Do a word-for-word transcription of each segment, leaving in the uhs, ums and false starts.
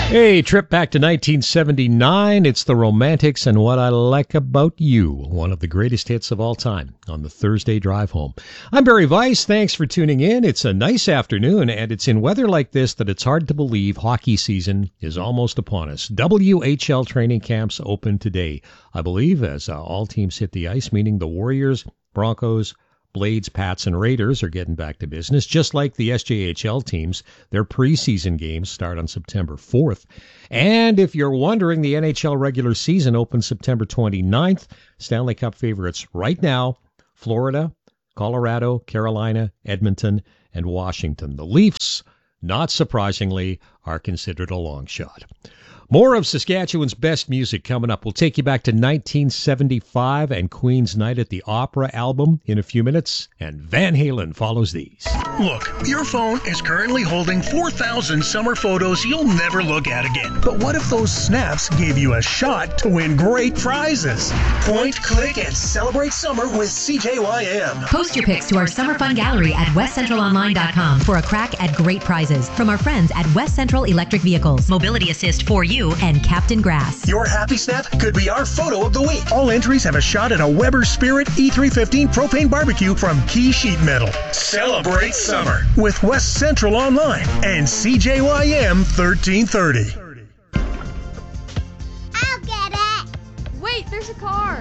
Hey, trip back to nineteen seventy-nine. It's the Romantics and What I Like About You, one of the greatest hits of all time on the Thursday drive home. I'm Barry Weiss. Thanks for tuning in. It's a nice afternoon, and it's in weather like this that it's hard to believe hockey season is almost upon us. W H L training camps open today, I believe, as uh, all teams hit the ice, meaning the Warriors, Broncos, Blades, Pats, and Raiders are getting back to business, just like the S J H L teams. Their preseason games start on September fourth. And if you're wondering, the N H L regular season opens September twenty-ninth. Stanley Cup favorites right now, Florida, Colorado, Carolina, Edmonton, and Washington. The Leafs, not surprisingly, are considered a long shot. More of Saskatchewan's best music coming up. We'll take you back to nineteen seventy-five and Queen's Night at the Opera album in a few minutes, and Van Halen follows these. Look, your phone is currently holding four thousand summer photos you'll never look at again. But what if those snaps gave you a shot to win great prizes? Point, click, and celebrate summer with C J Y M. Post your pics to our summer fun gallery at west central online dot com for a crack at great prizes from our friends at West Central Electric Vehicles, Mobility Assist for you, and Captain Grass. Your happy snap could be our photo of the week. All entries have a shot at a Weber Spirit E three fifteen propane barbecue from Key Sheet Metal. Celebrate summer with West Central Online and C J Y M thirteen thirty. I'll get it. Wait, there's a car.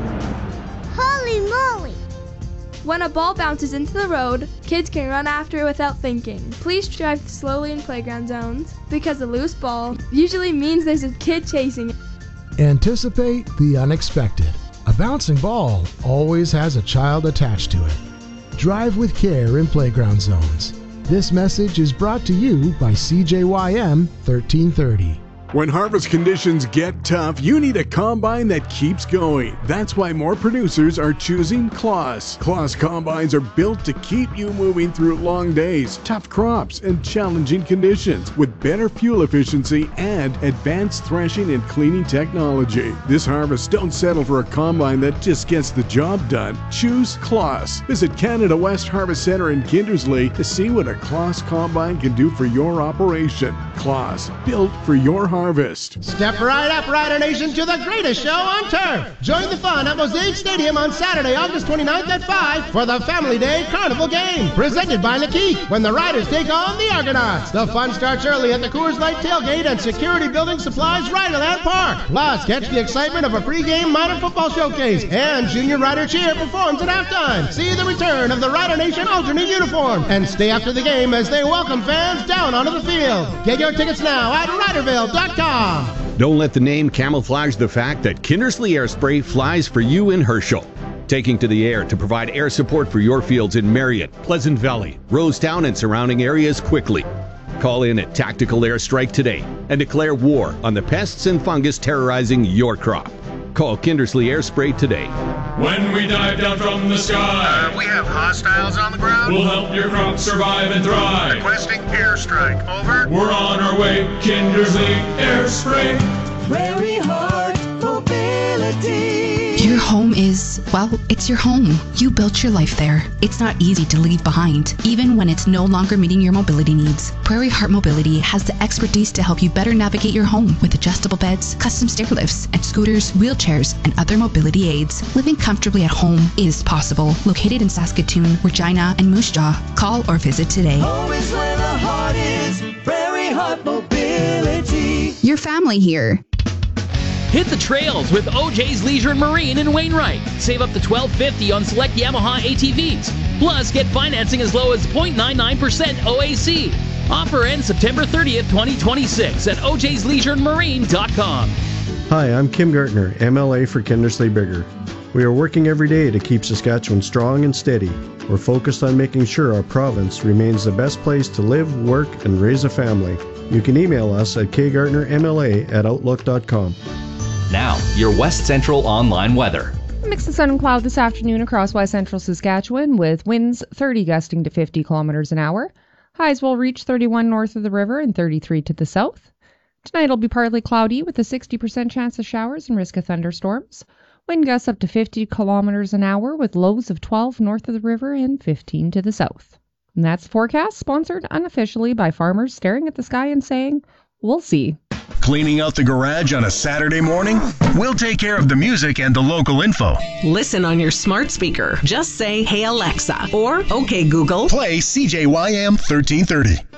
Holy moly. When a ball bounces into the road, kids can run after it without thinking. Please drive slowly in playground zones, because a loose ball usually means there's a kid chasing it. Anticipate the unexpected. A bouncing ball always has a child attached to it. Drive with care in playground zones. This message is brought to you by C J Y M thirteen thirty. When harvest conditions get tough, you need a combine that keeps going. That's why more producers are choosing Claas. Claas combines are built to keep you moving through long days, tough crops, and challenging conditions with better fuel efficiency and advanced threshing and cleaning technology. This harvest, don't settle for a combine that just gets the job done. Choose Claas. Visit Canada West Harvest Centre in Kindersley to see what a Claas combine can do for your operation. Claas, built for your harvest. Harvest. Step right up, Rider Nation, to the greatest show on turf. Join the fun at Mosaic Stadium on Saturday, August twenty-ninth at five for the Family Day Carnival Game, presented by Lakeith, when the Riders take on the Argonauts. The fun starts early at the Coors Light Tailgate and Security Building Supplies Riderland Park. Plus, catch the excitement of a pregame minor football showcase, and Junior Rider Cheer performs at halftime. See the return of the Rider Nation alternate uniform, and stay after the game as they welcome fans down onto the field. Get your tickets now at riderville dot com. Don't let the name camouflage the fact that Kindersley Air Spray flies for you in Herschel. Taking to the air to provide air support for your fields in Marriott, Pleasant Valley, Rosetown, and surrounding areas quickly. Call in at Tactical Airstrike today and declare war on the pests and fungus terrorizing your crop. Call Kindersley Air Spray today. When we dive down from the sky, uh, we have hostiles on the ground. We'll help your crop survive and thrive. Requesting airstrike. Over. We're on our way. Kindersley Air Spray. Prairie Heart Mobility. Your home is, well, it's your home. You built your life there. It's not easy to leave behind, even when it's no longer meeting your mobility needs. Prairie Heart Mobility has the expertise to help you better navigate your home with adjustable beds, custom stair lifts, and scooters, wheelchairs, and other mobility aids. Living comfortably at home is possible. Located in Saskatoon, Regina, and Moose Jaw. Call or visit today. Home is where the heart is. Prairie Heart Mobility. Your family here. Hit the trails with O J's Leisure and Marine in Wainwright. Save up to twelve fifty on select Yamaha A T Vs. Plus, get financing as low as zero point nine nine percent O A C. Offer ends September thirtieth, twenty twenty-six at o j's leisure and marine dot com. Hi, I'm Kim Gartner, M L A for Kindersley Bigger. We are working every day to keep Saskatchewan strong and steady. We're focused on making sure our province remains the best place to live, work, and raise a family. You can email us at k gartner m l a at outlook dot com. Now, your West Central online weather. A mix of sun and cloud this afternoon across West Central Saskatchewan, with winds thirty gusting to fifty kilometers an hour. Highs will reach thirty-one north of the river and thirty-three to the south. Tonight it'll be partly cloudy with a sixty percent chance of showers and risk of thunderstorms. Wind gusts up to fifty kilometers an hour with lows of twelve north of the river and fifteen to the south. And that's the forecast, sponsored unofficially by farmers staring at the sky and saying, "We'll see." Cleaning out the garage on a Saturday morning? We'll take care of the music and the local info. Listen on your smart speaker. Just say, "Hey Alexa," or "Okay Google, play C J Y M thirteen thirty."